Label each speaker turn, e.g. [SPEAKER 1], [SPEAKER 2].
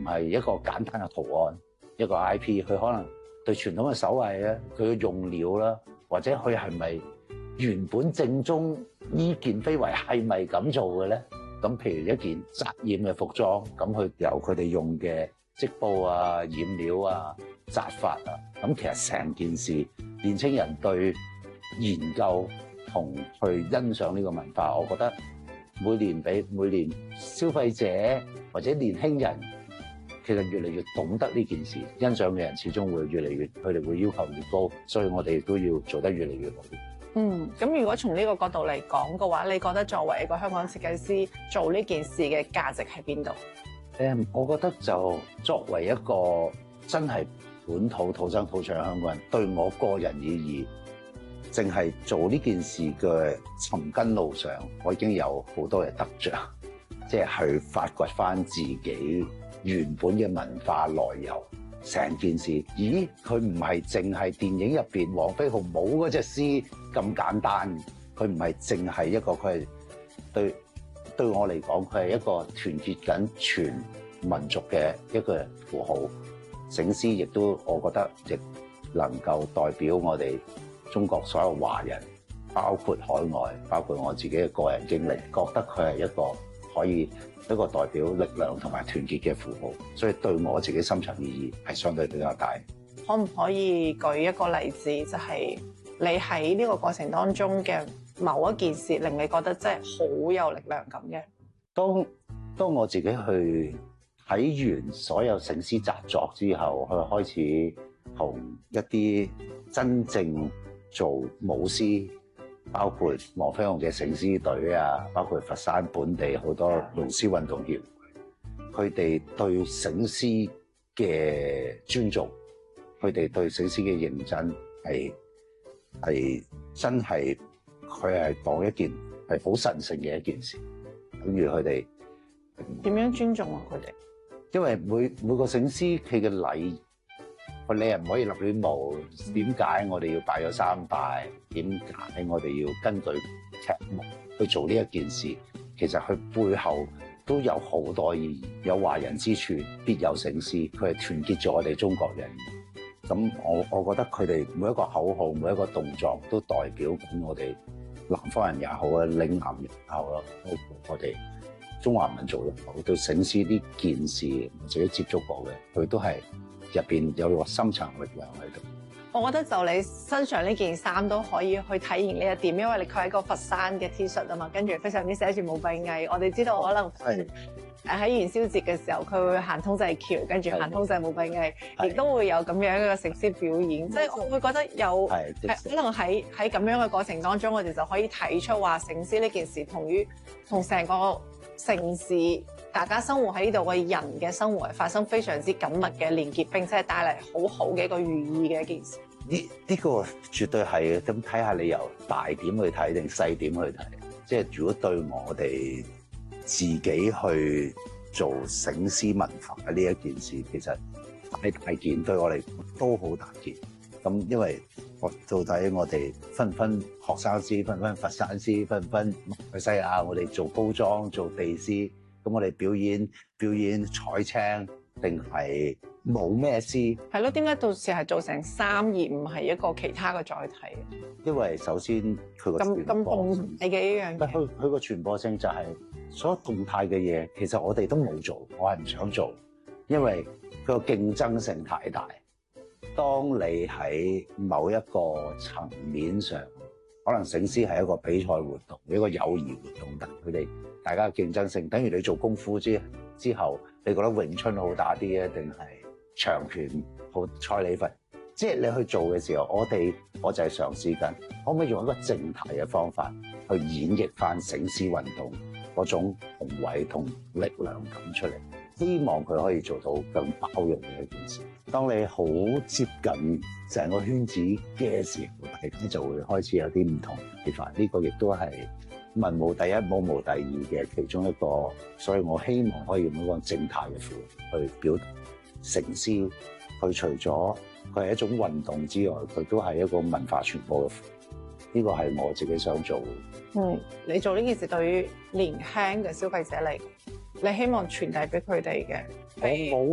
[SPEAKER 1] 係一個簡單嘅圖案，一個 IP，佢可能對傳統嘅手藝咧，佢嘅用料啦，或者佢係咪原本正宗呢件非遺係咪咁做嘅咧？咁譬如一件紮染嘅服裝，咁佢由佢哋用嘅織布啊、染料啊、紮法啊，咁其實成件事，年青人對研究同去欣賞呢個文化，我覺得每年消費者或者年輕人其實越嚟越懂得呢件事，欣賞嘅人始終會越嚟越，佢哋會要求越高，所以我哋都要做得越嚟越好。
[SPEAKER 2] 咁如果從呢個角度嚟講嘅話，你覺得作為一個香港設計師做呢件事嘅價值喺邊度？
[SPEAKER 1] 我覺得就作為一個真係本土土生土長香港人，對我個人而言，淨係做呢件事嘅尋根路上，我已經有好多嘅得着，即係去發掘返自己原本嘅文化來由。成件事，咦？佢唔係淨係電影入邊黃飛鴻舞嗰隻詩咁簡單，佢唔係淨係一個，佢係對我嚟講，佢係一個團結緊全民族嘅一個符號。醒獅亦都，我覺得亦能夠代表我哋中國所有華人，包括海外，包括我自己嘅個人經歷，覺得佢係一個可以一個代表力量同埋團結嘅符號，所以對我自己深層意義係相對比較大。
[SPEAKER 2] 可唔可以舉一個例子，就係你喺呢個過程當中嘅某一件事，令你覺得真係好有力量咁嘅？
[SPEAKER 1] 當我自己去睇完所有醒獅習作之後，去開始同一啲真正做舞獅，包括黃飛鴻嘅醒獅隊啊，包括佛山本地好多龍獅運動協會，佢哋對醒獅嘅尊重，佢哋對醒獅嘅認真係真係，佢係當一件係好神聖嘅一件事。等於佢哋
[SPEAKER 2] 點樣尊重啊？佢哋
[SPEAKER 1] 因為每個醒獅佢嘅禮。你又唔可以立亂舞，點解我哋要拜咗三拜？點解我哋要根據劇目去做呢一件事？其實佢背後都有好多意義，有華人之處必有醒獅，佢係團結咗我哋中國人。咁我覺得佢哋每一個口號、每一個動作都代表緊我哋南方人也好啊，嶺南人也好啦，包括我哋中華民族也好，對醒獅呢件事我自己接觸過嘅，佢都係。入邊有個深層力量喺度。
[SPEAKER 2] 我覺得就你身上呢件衫都可以去體現呢一點，因為你佢係一個佛山嘅 T 恤啊嘛，跟住非常之寫住武閉翳。我哋知道可能喺元宵節嘅時候，佢會行通濟橋，跟住行通濟武閉翳，亦都會有咁樣嘅醒獅表演。即係我會覺得有可能喺咁樣嘅過程當中，我哋就可以睇出話醒獅呢件事同成個城市大家生活喺呢度嘅人嘅生活係發生非常之緊密嘅連結，並且係帶嚟好好嘅一個寓意嘅一件事。
[SPEAKER 1] 呢個絕對係嘅。咁睇下你由大點去睇定細點去睇。即係如果對我哋自己去做醒獅文化呢一件事，其實大件對我嚟講都好大件。咁因為到底我哋分學生獅，分佛山獅，分馬來西亞，我哋做高裝做地獅。咁我哋表演彩青定係冇咩獅？係
[SPEAKER 2] 咯，點解到時係做成衫而唔係一個其他嘅載體？
[SPEAKER 1] 因為首先佢個咁
[SPEAKER 2] 動態嘅一樣嘢，
[SPEAKER 1] 佢個傳播性就係所有動態嘅嘢，其實我哋都冇做，我係唔想做，因為佢個競爭性太大。當你喺某一個層面上，可能醒獅係一個比賽活動，一個友誼活動，但佢哋大家嘅競爭性，等於你做功夫之後，你覺得詠春好打啲啊，定係長拳好蔡李佛？即係你去做嘅時候，我就係嘗試緊，可唔可以用一個靜態嘅方法去演繹翻醒獅運動嗰種宏偉同力量感出嚟，希望佢可以做到更包容嘅一件事。當你好接近成個圈子嘅時候，大家就會開始有啲唔同嘅睇法。呢個亦都係文無第一，武無第二嘅其中一個，所以我希望可以用一個靜態嘅符去表達醒獅。佢除咗佢係一種運動之外，佢都係一個文化傳播嘅符。呢個係我自己想做嘅。
[SPEAKER 2] 你做呢件事對於年輕嘅消費者嚟，你希望傳遞俾佢哋嘅係